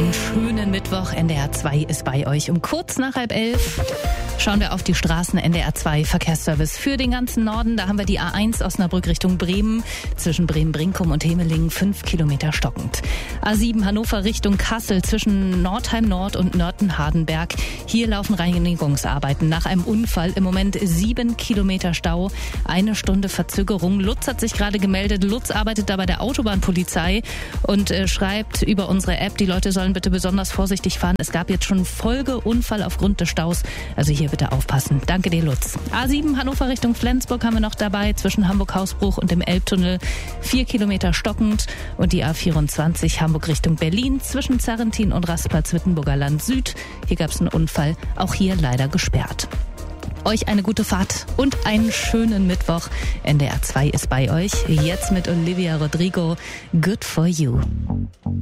Einen schönen Mittwoch. NDR 2 ist bei euch. Um kurz nach 10:30 schauen wir auf die Straßen. NDR 2 Verkehrsservice für den ganzen Norden. Da haben wir die A1 Osnabrück Richtung Bremen. Zwischen Bremen-Brinkum und Hemelingen 5 Kilometer stockend. A7 Hannover Richtung Kassel zwischen Nordheim Nord und Nörten-Hardenberg. Hier laufen Reinigungsarbeiten nach einem Unfall. Im Moment 7 Kilometer Stau. 1 Stunde Verzögerung. Lutz hat sich gerade gemeldet. Lutz arbeitet da bei der Autobahnpolizei und schreibt über unsere App, die Leute sollen bitte besonders vorsichtig fahren. Es gab jetzt schon Folgeunfall aufgrund des Staus. Also hier bitte aufpassen. Danke dir, Lutz. A7 Hannover Richtung Flensburg haben wir noch dabei. Zwischen Hamburg-Hausbruch und dem Elbtunnel 4 Kilometer stockend. Und die A24 Hamburg Richtung Berlin zwischen Zarrentin und Rastplatz-Wittenburger Land Süd. Hier gab es einen Unfall. Auch hier leider gesperrt. Euch eine gute Fahrt und einen schönen Mittwoch. NDR 2 ist bei euch. Jetzt mit Olivia Rodrigo. Good for you.